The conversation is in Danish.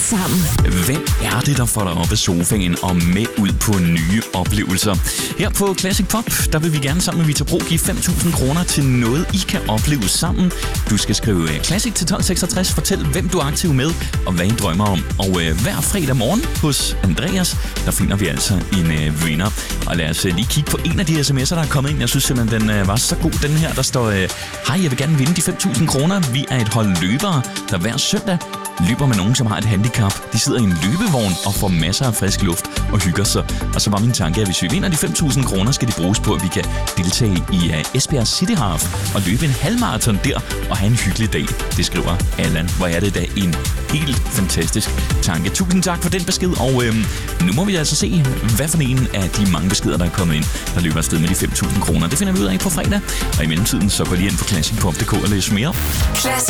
sammen. Hvem er det, der får dig op af sofaen og med ud på nye oplevelser? Her på Classic Pop, der vil vi gerne sammen med Vita Pro give 5.000 kroner til noget, I kan opleve sammen. Du skal skrive Classic til 1266, fortæl hvem du er aktiv med og hvad I drømmer om. Og hver fredag morgen hos Andreas, der finder vi altså en vinder. Og lad os lige kigge på en af de sms'er, der er kommet ind. Jeg synes simpelthen, den var så god, den her. Der står, hej, jeg vil gerne vinde de 5.000 kroner. Vi er et hold løbere, der hver søndag løber med nogen, som har et handicap. De sidder i en løbevogn og får masser af frisk luft og hygger sig. Og så var min tanke, at hvis vi vinder de 5.000 kroner, skal de bruges på, at vi kan deltage i Esbjerg City Half og løbe en halvmarathon der og have en hyggelig dag. Det skriver Allan. Hvor er det da en helt fantastisk tanke. Tusind tak for den besked, og nu må vi altså se, hvad for en af de mange beskeder, der er kommet ind, der løber afsted med de 5.000 kroner. Det finder vi ud af på fredag, og i mellemtiden så går lige ind på classicpop.dk og læs mere.